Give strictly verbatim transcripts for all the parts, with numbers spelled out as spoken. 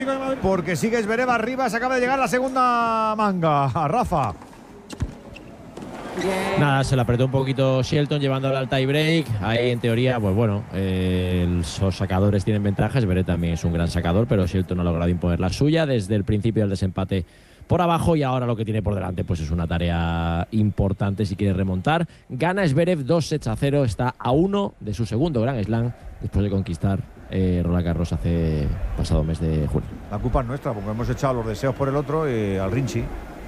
Porque sigue Zverev arriba, se acaba de llegar la segunda manga. A Rafa. Nada, se la apretó un poquito Shelton llevándola al tie break. Ahí en teoría, pues bueno, eh, los sacadores tienen ventajas. Zverev también es un gran sacador, pero Shelton no ha logrado imponer la suya desde el principio del desempate por abajo, y ahora lo que tiene por delante pues es una tarea importante si quiere remontar. Gana Zverev dos sets a cero, está a uno de su segundo Grand Slam después de conquistar eh, Roland Garros hace pasado mes de junio. La culpa es nuestra porque hemos echado los deseos por el otro y al Rinchi.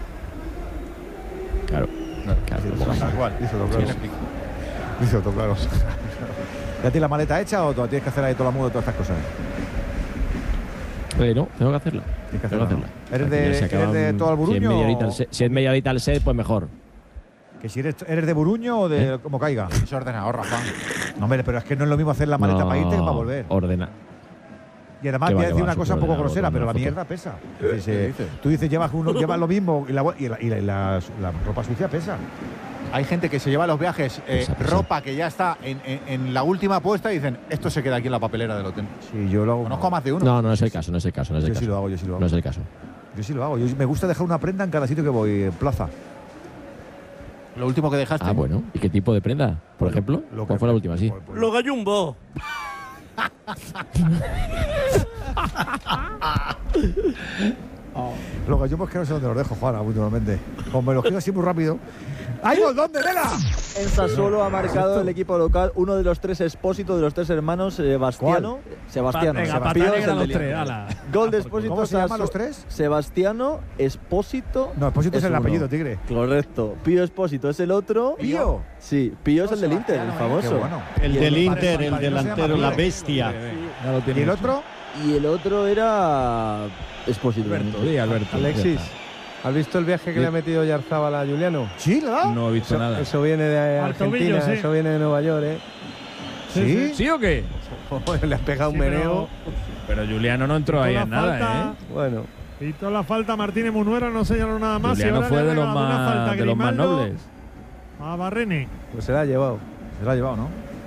Claro. No, claro, claro, igual, dice todo claro. Dice todo claro. ¿Ya tienes la maleta hecha o tienes que hacer ahí toda la muda de todas estas cosas? Eh, no, tengo que hacerla. Tienes que tengo hacerla. que hacerla. ¿Eres de, ¿eres de todo el Buruño? Si es media horita el set, si es media horita el set, pues mejor. Que si eres, eres de Buruño o de ¿Eh? como caiga. Es ordenador, Rafa. No, hombre, pero es que no es lo mismo hacer la maleta no, para irte que para volver. Ordena. Y además voy a decir una cosa un poco grosera, pero la mierda pesa. Dice, tú dices, llevas, uno, llevas lo mismo y, la, y, la, y la, la, la ropa sucia pesa. Hay gente que se lleva a los viajes eh, pesa, pesa. ropa que ya está en, en, en la última puesta y dicen, esto se queda aquí en la papelera del hotel. Sí, yo lo hago. Conozco a más de uno. No, no es el caso, no es el caso. No es el yo caso. sí lo hago, yo sí lo hago. No es el caso. Yo sí lo hago. Yo me gusta dejar una prenda en cada sitio que voy, en plaza. Lo último que dejaste. Ah, bueno. ¿Y qué tipo de prenda? Por bueno, ejemplo, ¿cuál fue, fue la última? Sí. Los gallumbos. Oh. Los gallumbos que no sé dónde los dejo, Juana, últimamente. Como me los quedo así muy rápido. ¡Ay, dónde, Vela! En Sassuolo ha marcado el equipo local uno de los tres Expósito, de los tres hermanos, Sebastiano. ¿Cuál? Sebastiano. Venga, Sebastiano es el tres, Gol de Expósito. ¿Cómo se llaman los tres? Sebastiano, Expósito. No, Expósito es, es el uno. Apellido, Tigre. Correcto. Pío Expósito es el otro. ¿Pío? Sí, Pío no, es el del Inter, el famoso. Bueno. El del Inter, el delantero, la bestia. Sí. ¿Y el otro? Y el otro era Expósito. Alberto, sí, Alberto. Alexis, ¿has visto el viaje que sí. le ha metido Oyarzábal a Juliano? Sí, ¿verdad? No he visto eso, nada. Eso viene de Argentina, tobillo, sí. Eso viene de Nueva York, ¿eh? ¿Sí? ¿Sí, ¿Sí o qué? Le has pegado sí, un meneo. Pero, pero Juliano no entró ahí en nada, ¿eh? Bueno. Quitó la falta Martínez Munuera, no señaló nada más. Juliano y ahora fue de los, más, de los más nobles. A Barreni. Pues se la ha llevado. Se la ha llevado, ¿no?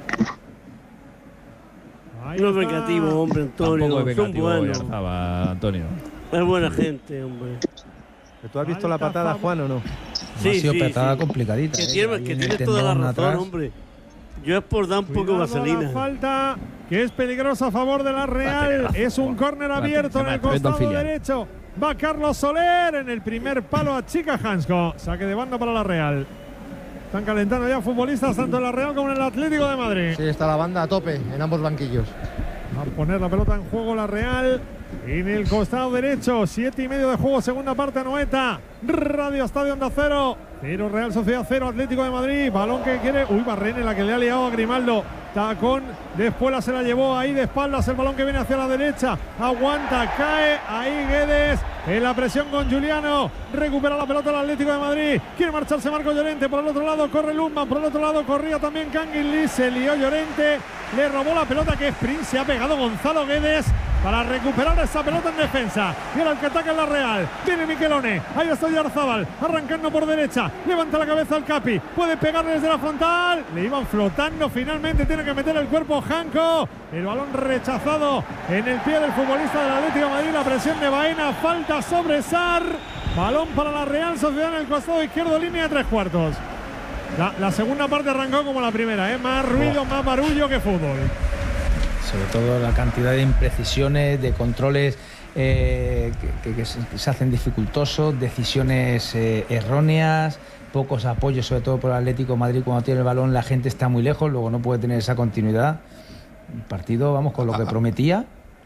Ahí no es vengativo, hombre, Antonio. Tampoco es vengativo, son buenos. Estaba Antonio. Es buena gente, hombre. ¿Tú has visto la patada, Juan, o no? Sí, ha sido sí, patada sí. complicadita. Que ¿eh? tiene, que tiene toda la razón, atrás. hombre. Yo es por dar un poco de vaselina. La falta que es peligrosa a favor de la Real. Es un córner abierto en el costado derecho. Va Carlos Soler en el primer palo a Chica Hansko. Saque de banda para la Real. Están calentando ya futbolistas tanto en la Real como en el Atlético de Madrid. Sí, está la banda a tope en ambos banquillos. Va a poner la pelota en juego la Real. En el costado derecho, siete y medio de juego, segunda parte, Anoeta. Radio Estadio Onda Cero. Cero Real Sociedad, cero Atlético de Madrid. Balón que quiere. Uy, Barrene, la que le ha liado a Grimaldo. Tacón de Espuela, se la llevó ahí de espaldas. El balón que viene hacia la derecha. Aguanta, cae. Ahí Guedes. En la presión con Juliano. Recupera la pelota el Atlético de Madrid. Quiere marcharse Marco Llorente. Por el otro lado corre Lundman. Por el otro lado corría también Canguilí. Se lió Llorente. Le robó la pelota que sprint. Se ha pegado Gonzalo Guedes para recuperar esa pelota en defensa. Y ahora el que ataca en la Real. Tiene Michelone. Ahí está Oyarzábal. Arrancando por derecha. Levanta la cabeza al Capi. Puede pegarle desde la frontal. Le iban flotando. Finalmente tiene que meter el cuerpo Janko. El balón rechazado en el pie del futbolista del Atlético de Madrid. La presión de Baena. Falta sobre Sarr. Balón para la Real Sociedad en el costado izquierdo. Línea de tres cuartos. La, la segunda parte arrancó como la primera. ¿eh? Más ruido, más barullo que fútbol. Sobre todo la cantidad de imprecisiones, de controles eh, que, que, que se hacen dificultosos, decisiones eh, erróneas, pocos apoyos, sobre todo por el Atlético de Madrid. Cuando tiene el balón la gente está muy lejos, luego no puede tener esa continuidad. El partido, vamos, con lo que prometía.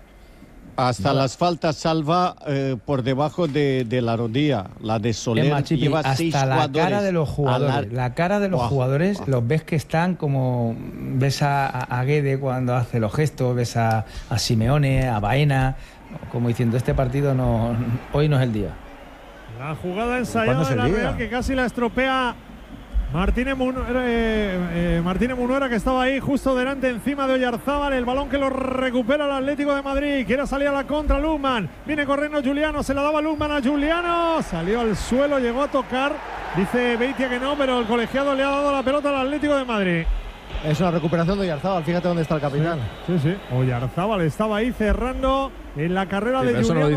Hasta las faltas salva eh, por debajo de, de la rodilla, la de Soler. Más, Chipi, lleva hasta seis la cara de los jugadores, la, la cara de los wow, jugadores, wow. los ves que están como, ves a, a Guede cuando hace los gestos, ves a, a Simeone, a Baena, como diciendo, este partido no, hoy no es el día. La jugada ensayada de la Real que casi la estropea Martínez Munuera, eh, eh, Martínez Munuera, que estaba ahí justo delante, encima de Oyarzábal. El balón que lo recupera el Atlético de Madrid. Quiere salir a la contra Lundman. Viene corriendo Juliano. Se la daba Lundman a Juliano. Salió al suelo, llegó a tocar. Dice Beitia que no, pero el colegiado le ha dado la pelota al Atlético de Madrid. Es una recuperación de Oyarzábal. Fíjate dónde está el capitán. Sí, sí. sí. Oyarzábal estaba ahí cerrando en la carrera sí, de Juliano.